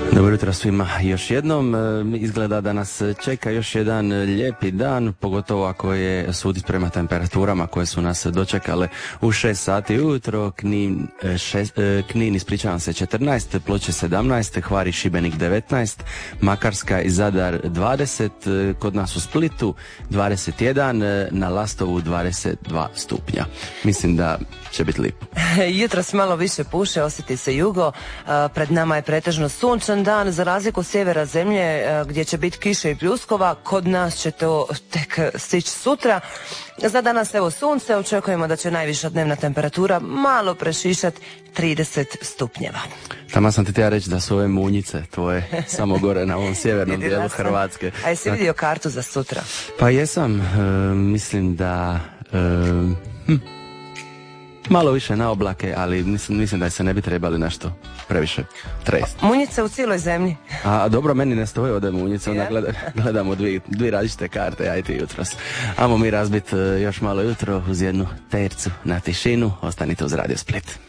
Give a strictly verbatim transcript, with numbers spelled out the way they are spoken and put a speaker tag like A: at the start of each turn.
A: Dobro jutro svima još jednom. Izgleda da nas čeka još jedan lijepi dan, pogotovo ako je suditi prema temperaturama koje su nas dočekale u šest sati ujutro. Knin, šest, Knin ispričavam se, četrnaest, Ploče sedamnaest, Hvar i Šibenik devetnaest, Makarska i Zadar dvadeset, kod nas u Splitu dvadeset jedan, na Lastovu dvadeset dva stupnja. Mislim da će biti lijepo.
B: Jutros malo više puše, osjeti se jugo, pred nama je pretežno sunčan dan, za razliku sjevera zemlje gdje će biti kiše i pljuskova, kod nas će to tek stići sutra. Za danas evo sunce, očekujemo da će najviša dnevna temperatura malo prešišati trideset stupnjeva.
A: Tamo sam ti htio reći da su ove munjice tvoje samo gore na ovom sjevernom dijelu Hrvatske.
B: A jesi vidio kartu za sutra?
A: Pa jesam, e, mislim da... E, hm. Malo više na oblake, ali mislim, mislim da se ne bi trebali nešto previše tresti.
B: Munjice u cijeloj zemlji.
A: A dobro, meni ne stoje ovdje munjice, onda gleda, gledamo dvije, dvije različite karte, aj ti jutros. Amo mi razbit još malo jutro uz jednu tercu na tišinu, ostanite uz Radio Split.